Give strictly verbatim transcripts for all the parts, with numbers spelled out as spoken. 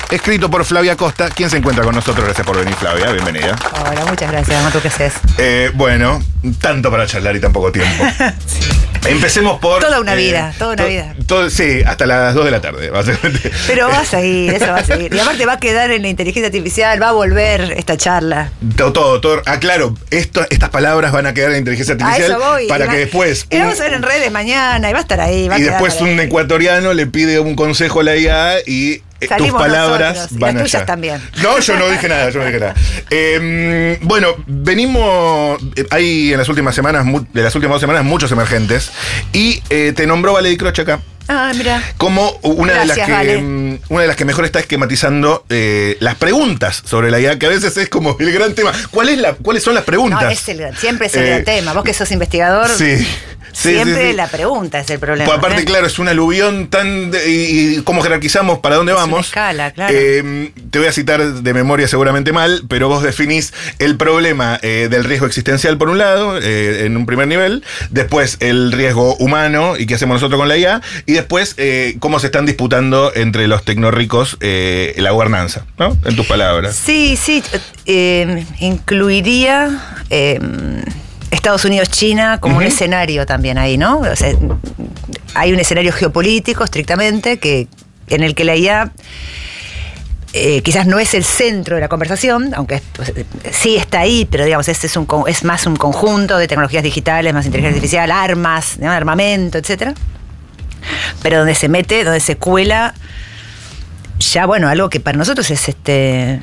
escrito por Flavia Costa, quien se encuentra con nosotros. Gracias por venir, Flavia, bienvenida. Hola, muchas gracias, Mato, ¿qué haces? Eh, bueno, tanto para charlar y tan poco tiempo. Sí. Empecemos por... Toda una eh, vida, toda una to, vida. To, sí, hasta las dos de la tarde, básicamente. Pero va a seguir, eso va a seguir. Y aparte va a quedar en la inteligencia artificial, va a volver esta charla. Todo, todo, todo. Ah, claro, esto, estas palabras van a quedar en la inteligencia artificial. A eso voy. Para y que va, después... Y un, vamos a ver en redes mañana y va a estar ahí. Va y a después un ecuatoriano le pide un consejo a la I A y... Salimos tus palabras nosotros, van y las tuyas allá. también. No, yo no dije nada, yo no dije nada. Eh, bueno, venimos. Hay en las últimas semanas, de las últimas dos semanas, muchos emergentes. Y eh, te nombró Valery Crotch acá. Ah, mira. Como una, Gracias, de las que, vale. una de las que mejor está esquematizando eh, las preguntas sobre la I A, que a veces es como el gran tema. ¿Cuál es la, ¿Cuáles son las preguntas? No, es el, siempre es el eh, gran tema. Vos que sos investigador. Sí. Sí, siempre sí, sí. la pregunta es el problema. Pues aparte, ¿eh? Claro, es un aluvión tan... De, y, y cómo jerarquizamos para dónde es vamos. Una escala, claro. Eh, te voy a citar de memoria seguramente mal, pero vos definís el problema eh, del riesgo existencial por un lado, eh, en un primer nivel, después el riesgo humano y qué hacemos nosotros con la I A, y después eh, cómo se están disputando entre los tecnórricos eh, la gobernanza, ¿no? En tus palabras. Sí, sí, eh, incluiría... Eh, Estados Unidos, China, como uh-huh. un escenario también ahí, ¿no? O sea, hay un escenario geopolítico, estrictamente, que, en el que la I A eh, quizás no es el centro de la conversación, aunque pues, sí está ahí, pero digamos, este es, un, es más un conjunto de tecnologías digitales, más inteligencia artificial, armas, ¿no? Armamento, etcétera. Pero donde se mete, donde se cuela, ya, bueno, algo que para nosotros es este...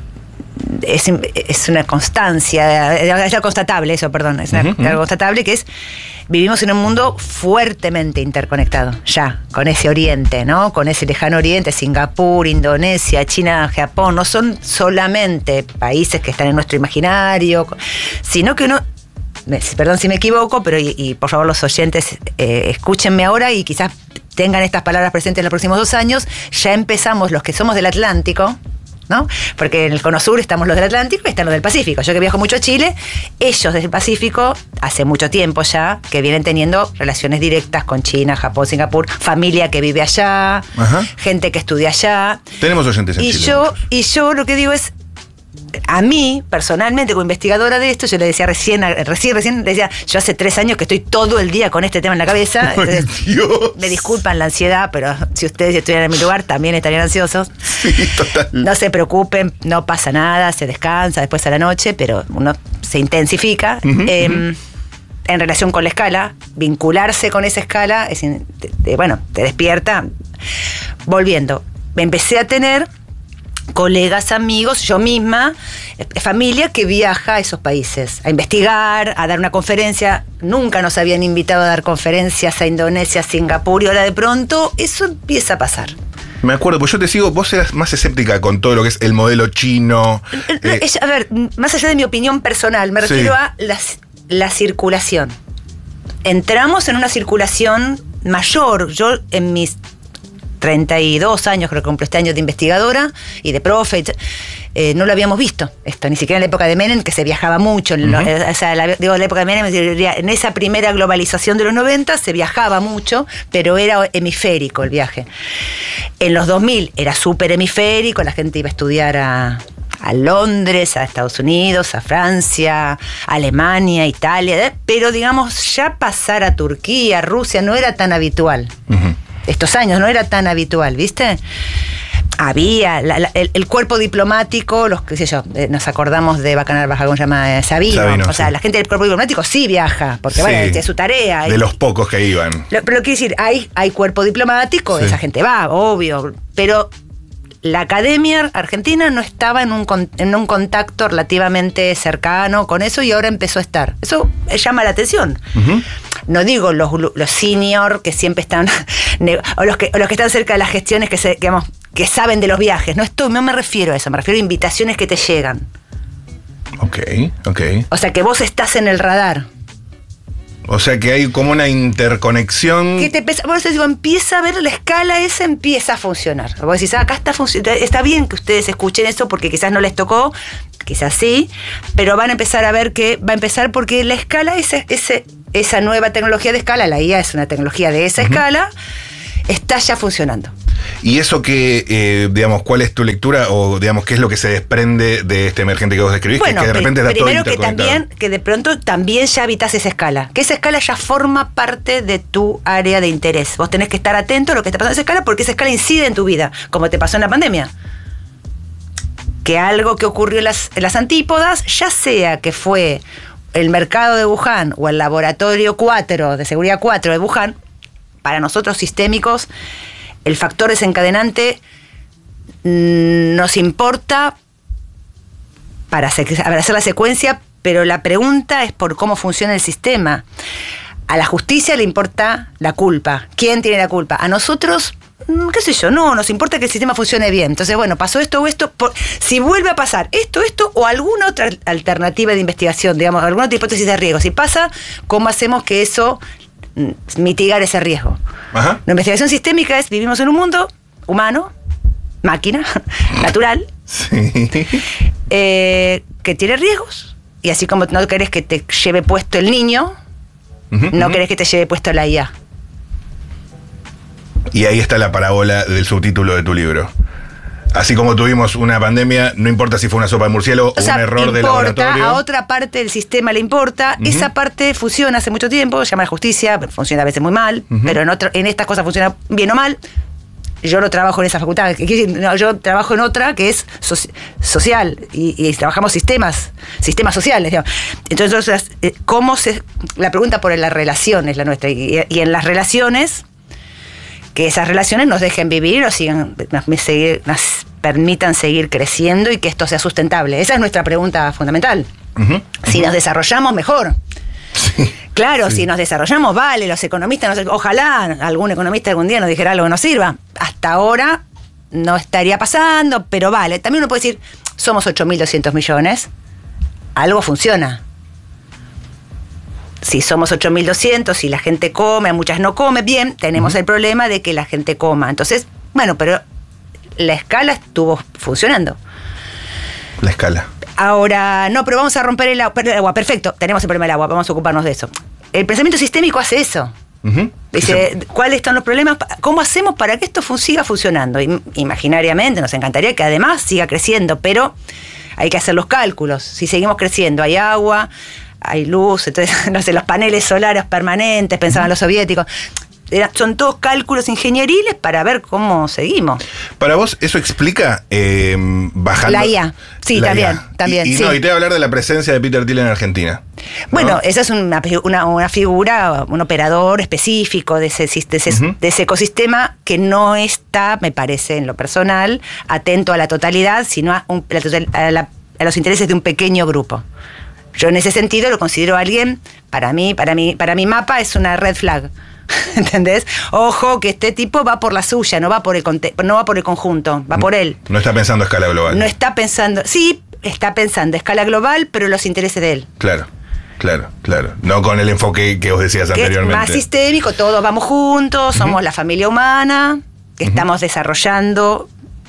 Es, es una constancia, es algo constatable eso, perdón, es una, uh-huh. algo constatable que es, vivimos en un mundo fuertemente interconectado, ya, con ese oriente, ¿no? Con ese lejano oriente, Singapur, Indonesia, China, Japón, no son solamente países que están en nuestro imaginario, sino que uno, perdón si me equivoco, pero y, y por favor los oyentes eh, escúchenme ahora y quizás tengan estas palabras presentes en los próximos dos años, ya empezamos los que somos del Atlántico, ¿no? Porque en el Cono Sur estamos los del Atlántico y están los del Pacífico. Yo que viajo mucho a Chile, ellos del Pacífico, hace mucho tiempo ya, que vienen teniendo relaciones directas con China, Japón, Singapur, familia que vive allá, ajá. gente que estudia allá. Tenemos oyentes en y Chile. Yo, y yo lo que digo es, a mí, personalmente, como investigadora de esto, yo le decía recién, recién, recién, le decía, yo hace tres años que estoy todo el día con este tema en la cabeza. Entonces, Dios. Me disculpan la ansiedad, pero si ustedes estuvieran en mi lugar, también estarían ansiosos. Sí, total. No se preocupen, no pasa nada, se descansa después a la noche, pero uno se intensifica. Uh-huh, eh, uh-huh. En relación con la escala, vincularse con esa escala, es, te, te, bueno, te despierta. Volviendo, me empecé a tener colegas, amigos, yo misma, familia que viaja a esos países, a investigar, a dar una conferencia. Nunca nos habían invitado a dar conferencias a Indonesia, a Singapur, y ahora de pronto eso empieza a pasar. Me acuerdo, pues yo te sigo, vos eras más escéptica con todo lo que es el modelo chino. Eh. A ver, más allá de mi opinión personal, me refiero sí. a la, la circulación. Entramos en una circulación mayor. Yo en mis treinta y dos años, creo que cumplo este año de investigadora y de profe, eh, no lo habíamos visto esto, ni siquiera en la época de Menem, que se viajaba mucho. Uh-huh. En, o sea, la, digo, en la época de Menem, en esa primera globalización de los noventa se viajaba mucho, pero era hemisférico el viaje. En los dos mil era súper hemisférico, la gente iba a estudiar a, a Londres, a Estados Unidos, a Francia, a Alemania, Italia, pero digamos, ya pasar a Turquía, a Rusia, no era tan habitual. Uh-huh. Estos años no era tan habitual, ¿viste? Había la, la, el, el cuerpo diplomático, los qué sé yo, eh, nos acordamos de Bacanar Baja, ¿cómo se llama? Eh, Sabino. Sabino. O sea, sí. La gente del cuerpo diplomático sí viaja, porque sí. bueno, es su tarea. De y, los pocos que iban. Lo, pero lo quiero decir, hay, hay cuerpo diplomático, sí. esa gente va, obvio, pero la academia argentina no estaba en un, en un contacto relativamente cercano con eso y ahora empezó a estar. Eso llama la atención. Uh-huh. No digo los, los senior que siempre están, o los que, o los que están cerca de las gestiones que, se, digamos, que saben de los viajes. No, estoy, no me refiero a eso, me refiero a invitaciones que te llegan. Ok, ok. O sea, que vos estás en el radar. O sea que hay como una interconexión. ¿Qué te pesa? Por eso digo, empieza a ver la escala esa, empieza a funcionar. Vos decís, ah, acá está funcionando. Está bien que ustedes escuchen eso porque quizás no les tocó, quizás sí, pero van a empezar a ver que va a empezar porque la escala, ese, ese, esa nueva tecnología de escala, la I A es una tecnología de esa uh-huh. escala, está ya funcionando. ¿Y eso que, eh, digamos, cuál es tu lectura o, digamos, qué es lo que se desprende de este emergente que vos describís? Bueno, que, que de repente está todo primero que interconectado. también, que de pronto también ya habitas esa escala, que esa escala ya forma parte de tu área de interés. Vos tenés que estar atento a lo que está pasando en esa escala porque esa escala incide en tu vida, como te pasó en la pandemia. Que algo que ocurrió en las, en las antípodas, ya sea que fue el mercado de Wuhan o el laboratorio cuatro de seguridad cuatro de Wuhan, para nosotros sistémicos, el factor desencadenante mmm, nos importa para hacer, para hacer la secuencia, pero la pregunta es por cómo funciona el sistema. A la justicia le importa la culpa. ¿Quién tiene la culpa? A nosotros, qué sé yo, no, nos importa que el sistema funcione bien. Entonces, bueno, pasó esto o esto, por, si vuelve a pasar esto, esto o alguna otra alternativa de investigación, digamos, alguna otra hipótesis de riesgo. Si pasa, ¿cómo hacemos que eso mitigar ese riesgo? Ajá. La investigación sistémica es, vivimos en un mundo humano, máquina, natural, sí. eh, que tiene riesgos, y así como no querés que te lleve puesto el niño, uh-huh, no uh-huh. querés que te lleve puesto la I A. Y ahí está la parábola del subtítulo de tu libro. Así como tuvimos una pandemia, no importa si fue una sopa de murciélago o, o sea, un error de laboratorio. A otra parte del sistema le importa. Uh-huh. Esa parte funciona hace mucho tiempo, se llama la justicia, funciona a veces muy mal, uh-huh. pero en, otro, en estas cosas funciona bien o mal. Yo no trabajo en esa facultad, no, yo trabajo en otra que es so- social y, y trabajamos sistemas, sistemas sociales, digamos. Entonces, ¿cómo se...? La pregunta por las relaciones, la nuestra, y, y en las relaciones... que esas relaciones nos dejen vivir o sigan, nos, seguir, nos permitan seguir creciendo y que esto sea sustentable. Esa es nuestra pregunta fundamental. Uh-huh, si uh-huh. nos desarrollamos, mejor. Sí, claro, sí. Si nos desarrollamos, vale, los economistas, no sé, ojalá algún economista algún día nos dijera algo que nos sirva. Hasta ahora no estaría pasando, pero vale. También uno puede decir, somos ocho mil doscientos millones, algo funciona. Si somos ocho mil doscientos y la gente come, muchas no come, bien, tenemos uh-huh. el problema de que la gente coma. Entonces, bueno, pero la escala estuvo funcionando. La escala. Ahora, no, pero vamos a romper el agua. El agua. Perfecto, tenemos el problema del agua, vamos a ocuparnos de eso. El pensamiento sistémico hace eso. Uh-huh. Dice, sí. ¿Cuáles son los problemas? ¿Cómo hacemos para que esto siga funcionando? Imaginariamente, nos encantaría que además siga creciendo, pero hay que hacer los cálculos. Si seguimos creciendo, hay agua... hay luz, entonces, no sé, los paneles solares permanentes, pensaban los soviéticos. Era, son todos cálculos ingenieriles para ver cómo seguimos. Para vos, ¿eso explica eh, bajando? La I A, sí, la también. I A. también y, y, sí. no, y te voy a hablar de la presencia de Peter Thiel en Argentina. Bueno, ¿no? esa es una, una, una figura, un operador específico de ese, de, ese, uh-huh. de ese ecosistema que no está, me parece, en lo personal, atento a la totalidad, sino a, un, a, la, a los intereses de un pequeño grupo. Yo en ese sentido lo considero alguien, para mí, para mí, para mi mapa es una red flag. ¿Entendés? Ojo que este tipo va por la suya, no va por el conte- no va por el conjunto, va por él. No está pensando a escala global. No está pensando, sí, está pensando a escala global, pero los intereses de él. Claro, claro, claro. No con el enfoque que vos decías que anteriormente. Más sistémico, todos vamos juntos, somos uh-huh. la familia humana, que uh-huh. estamos desarrollando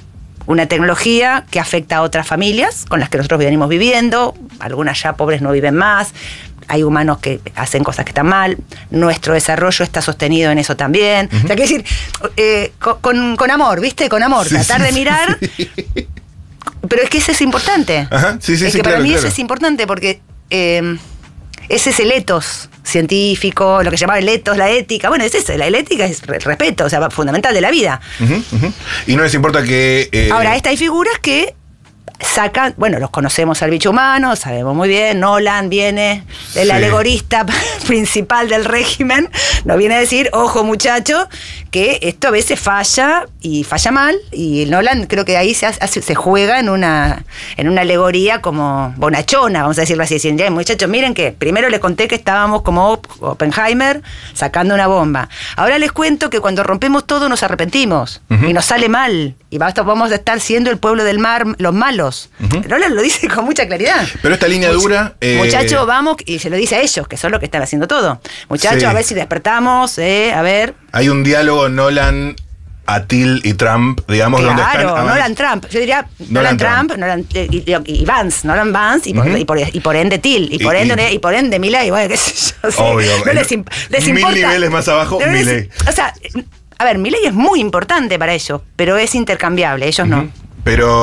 una tecnología que afecta a otras familias con las que nosotros venimos viviendo, algunas ya pobres no viven más, hay humanos que hacen cosas que están mal, nuestro desarrollo está sostenido en eso también. Uh-huh. O sea, quiero decir, eh, con, con amor, ¿viste? Con amor, sí, tratar sí, de mirar, sí. Pero es que eso es importante. Ajá, sí, sí, es sí, que claro, para mí claro. eso es importante porque eh, ese es el etos científico, lo que llamaba el etos, la ética. Bueno, es eso, la ética es el respeto, o sea, fundamental de la vida. Uh-huh, uh-huh. Y no les importa que... Eh... Ahora, estas hay figuras que sacan, bueno, los conocemos al bicho humano, sabemos muy bien, Nolan viene del sí. alegorista principal del régimen, nos viene a decir, ojo muchacho, que esto a veces falla y falla mal, y Nolan creo que ahí se, hace, se juega en una en una alegoría como bonachona, vamos a decirlo así, diciendo, muchachos, miren que primero les conté que estábamos como Oppenheimer sacando una bomba, ahora les cuento que cuando rompemos todo nos arrepentimos, uh-huh. y nos sale mal, y vamos a estar siendo el pueblo del mar, los malos. Uh-huh. Nolan lo dice con mucha claridad. Pero esta línea Much- dura... Eh... Muchachos, vamos, y se lo dice a ellos, que son los que están haciendo todo. Muchachos, Sí. a ver si despertamos, eh, a ver... Hay un diálogo Nolan, Atil y Trump, digamos, Claro, donde están... Nolan Trump, yo diría Nolan, Nolan Trump, Trump. Nolan, eh, y, y Vance, Nolan Vance, y por, Uh-huh. y por, y por ende Till, y por Y- ende, y- y por ende Milei, bueno, qué sé yo. Sí. Obvio, No en- les, imp- les mil importa. niveles más abajo, No les- Milei. O sea, A ver, Milei es muy importante para ellos, pero es intercambiable, ellos uh-huh. no. Pero